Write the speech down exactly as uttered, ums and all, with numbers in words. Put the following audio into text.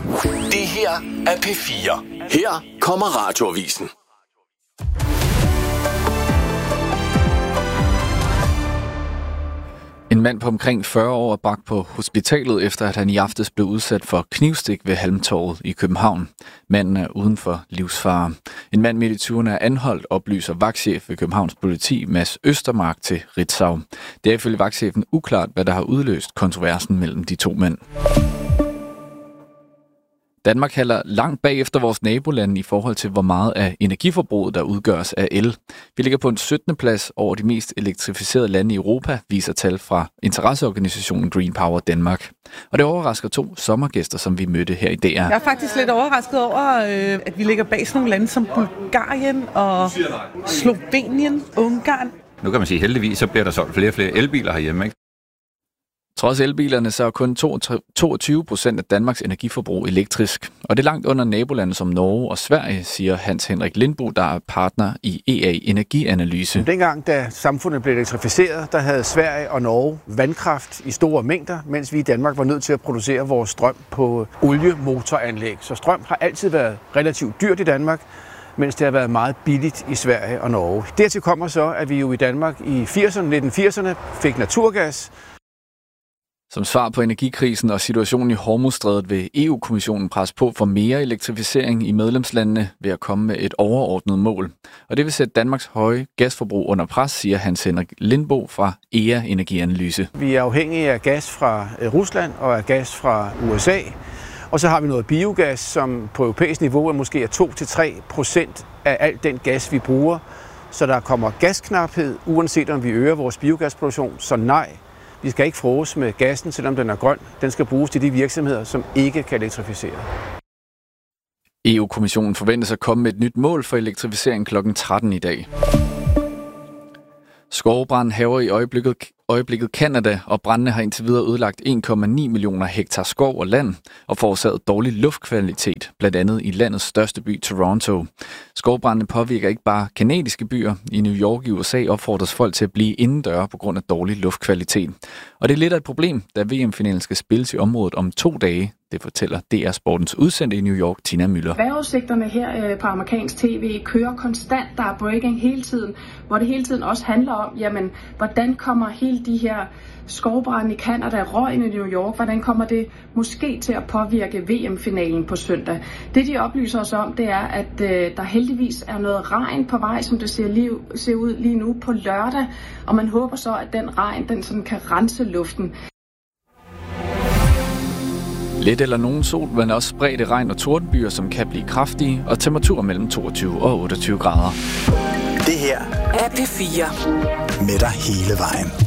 Det her er P fire. Her kommer Radioavisen. En mand på omkring fyrre år er bragt på hospitalet, efter at han i aftes blev udsat for knivstik ved Halmtorvet i København. Manden er uden for livsfare. En mand midt i tyverne er anholdt, oplyser vagtchef ved Københavns Politi, Mads Østermark, til Ritzau. Det er ifølge vagtchefen uklart, hvad der har udløst kontroversen mellem de to mænd. Danmark halter langt bag efter vores nabolande i forhold til, hvor meget af energiforbruget, der udgøres af el. Vi ligger på en syttende plads over de mest elektrificerede lande i Europa, viser tal fra interesseorganisationen Green Power Danmark. Og det overrasker to sommergæster, som vi mødte her i D R. Jeg er faktisk lidt overrasket over, at vi ligger bag sådan nogle lande som Bulgarien og Slovenien, Ungarn. Nu kan man sige, heldigvis så bliver der solgt flere og flere elbiler herhjemme, ikke? Trods elbilerne så er kun toogtyve procent af Danmarks energiforbrug elektrisk. Og det er langt under nabolande som Norge og Sverige, siger Hans Henrik Lindbo, der er partner i E A Energianalyse. Dengang, da samfundet blev elektrificeret, der havde Sverige og Norge vandkraft i store mængder, mens vi i Danmark var nødt til at producere vores strøm på oliemotoranlæg. Så strøm har altid været relativt dyrt i Danmark, mens det har været meget billigt i Sverige og Norge. Dertil kommer så, at vi jo i Danmark i firserne, nitten firserne fik naturgas. Som svar på energikrisen og situationen i Hormuzstrædet vil E U-kommissionen presse på for mere elektrificering i medlemslandene ved at komme med et overordnet mål. Og det vil sætte Danmarks høje gasforbrug under pres, siger Hans Henrik Lindbo fra E A Energianalyse. Vi er afhængige af gas fra Rusland og af gas fra U S A. Og så har vi noget biogas, som på europæisk niveau er måske er to til tre procent af al den gas, vi bruger. Så der kommer gasknaphed, uanset om vi øger vores biogasproduktion, så nej. Vi skal ikke frås med gassen, selvom den er grøn. Den skal bruges til de virksomheder, som ikke kan elektrificere. E U-kommissionen forventes at komme med et nyt mål for elektrificering klokken tretten i dag. Skovbrand hærger i øjeblikket, øjeblikket Canada, og brændene har indtil videre ødelagt en komma ni millioner hektar skov og land og forårsaget dårlig luftkvalitet, blandt andet i landets største by, Toronto. Skovbrændene påvirker ikke bare kanadiske byer. I New York i U S A opfordres folk til at blive indendøre på grund af dårlig luftkvalitet. Og det er lidt af et problem, da V M-finalen skal spilles i området om to dage. Det fortæller D R Sportens udsendte i New York, Tina Müller. Vejrudsigterne her på amerikansk tv kører konstant. Der er breaking hele tiden, hvor det hele tiden også handler om, jamen, hvordan kommer hele de her skovbrænde i Canada, røgen i New York, hvordan kommer det måske til at påvirke V M-finalen på søndag? Det, de oplyser os om, det er, at øh, der heldigvis er noget regn på vej, som det ser, liv, ser ud lige nu på lørdag, og man håber så, at den regn, den sådan kan rense luften. Lidt eller nogen sol, men også spredte regn og tordenbyer, som kan blive kraftige, og temperaturer mellem toogtyve og otteogtyve grader. Det her er P fire. Med dig hele vejen.